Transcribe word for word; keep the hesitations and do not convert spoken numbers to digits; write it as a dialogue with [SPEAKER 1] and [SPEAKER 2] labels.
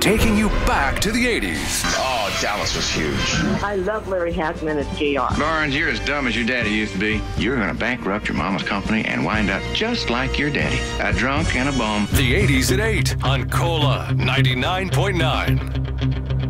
[SPEAKER 1] taking you back to the eighties.
[SPEAKER 2] Oh, Dallas was huge.
[SPEAKER 3] I love Larry Hagman as J R.
[SPEAKER 2] Barnes, you're as dumb as your daddy used to be. You're going to bankrupt your mama's company and wind up just like your daddy, a drunk and a bum.
[SPEAKER 1] The eighties at eight on Cola ninety-nine point nine.